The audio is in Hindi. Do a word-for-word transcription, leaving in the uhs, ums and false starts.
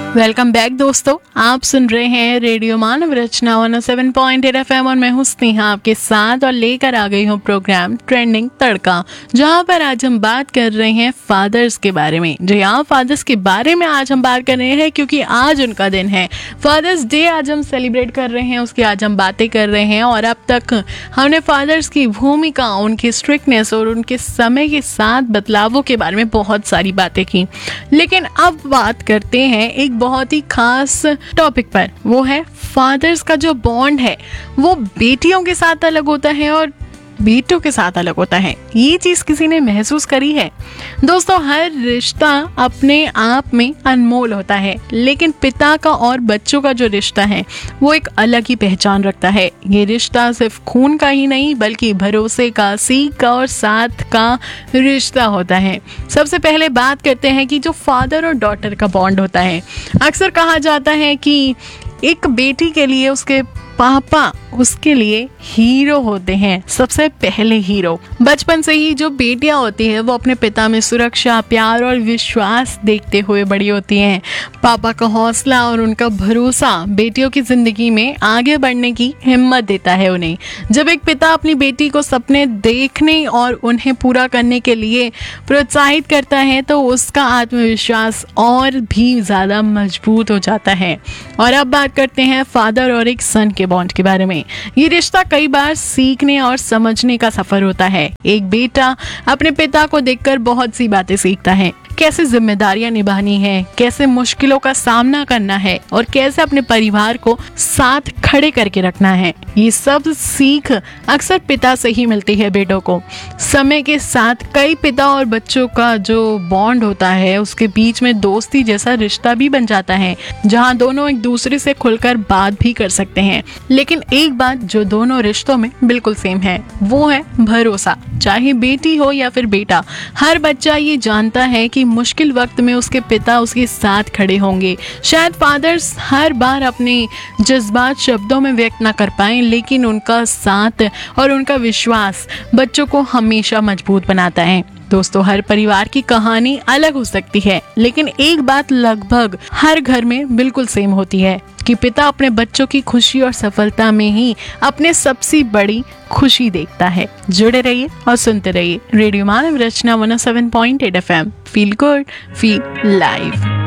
वेलकम बैक दोस्तों, आप सुन रहे हैं रेडियो मानव रचना one O seven point eight F M और मैं हूं स्नेहा आपके साथ और लेकर आ गई हूं प्रोग्राम ट्रेंडिंग तड़का, जहां पर आज हम बात कर रहे हैं फादर्स के बारे में। जी हाँ, फादर्स के बारे में आज हम बात कर रहे हैं क्योंकि आज उनका दिन है। फादर्स डे आज हम सेलिब्रेट कर रहे हैं, उसकी आज हम बातें कर रहे हैं। और अब तक हमने फादर्स की भूमिका, उनकी स्ट्रिक्टनेस और उनके समय के साथ बदलावों के बारे में बहुत सारी बातें की। लेकिन अब बात करते हैं एक बहुत ही खास टॉपिक पर, वो है फादर्स का जो बॉन्ड है वो बेटियों के साथ अलग होता है और बेटों के साथ अलग होता है। ये चीज किसी ने महसूस करी है? दोस्तों, हर रिश्ता अपने आप में अनमोल होता है, लेकिन पिता का और बच्चों का जो रिश्ता है वो एक अलग ही पहचान रखता है। ये रिश्ता सिर्फ खून का ही नहीं बल्कि भरोसे का, सीख का और साथ का रिश्ता होता है। सबसे पहले बात करते हैं कि जो फादर और डॉटर का बॉन्ड होता है। अक्सर कहा जाता है कि एक बेटी के लिए उसके पापा उसके लिए हीरो होते हैं, सबसे पहले हीरो। बचपन से ही जो बेटियां होती हैं वो अपने पिता में सुरक्षा, प्यार और विश्वास देखते हुए बड़ी होती हैं। पापा का हौसला और उनका भरोसा बेटियों की जिंदगी में आगे बढ़ने की हिम्मत देता है उन्हें। जब एक पिता अपनी बेटी को सपने देखने और उन्हें पूरा करने के लिए प्रोत्साहित करता है तो उसका आत्मविश्वास और भी ज्यादा मजबूत हो जाता है। और अब बात करते हैं फादर और एक सन के बॉन्ड के बारे में। ये रिश्ता कई बार सीखने और समझने का सफर होता है। एक बेटा अपने पिता को देखकर बहुत सी बातें सीखता है, कैसे जिम्मेदारियां निभानी है, कैसे मुश्किलों का सामना करना है और कैसे अपने परिवार को साथ खड़े करके रखना है। ये सब सीख अक्सर पिता से ही मिलती है बेटों को। समय के साथ कई पिता और बच्चों का जो बॉन्ड होता है उसके बीच में दोस्ती जैसा रिश्ता भी बन जाता है, जहां दोनों एक दूसरे से खुलकर बात भी कर सकते हैं। लेकिन एक बात जो दोनों रिश्तों में बिल्कुल सेम है वो है भरोसा। चाहे बेटी हो या फिर बेटा, हर बच्चा ये जानता है कि मुश्किल वक्त में उसके पिता उसके साथ खड़े होंगे। शायद फादर्स हर बार अपने जज्बात शब्दों में व्यक्त ना कर पाए, लेकिन उनका साथ और उनका विश्वास बच्चों को हमेशा मजबूत बनाता है। दोस्तों, हर परिवार की कहानी अलग हो सकती है, लेकिन एक बात लगभग हर घर में बिल्कुल सेम होती है कि पिता अपने बच्चों की खुशी और सफलता में ही अपने सबसे बड़ी खुशी देखता है। जुड़े रहिए और सुनते रहिए रेडियो मानव रचना one O seven point eight F M. Feel good, feel live.